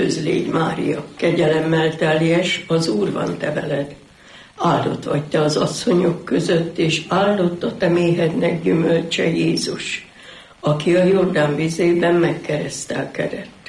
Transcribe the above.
Üdvözl légy, Mária, kegyelemmel teljes, az Úr van te veled. Áldott vagy te az asszonyok között, és áldott a te méhednek gyümölcse Jézus, aki a Jordán vizében megkeresztelkedett.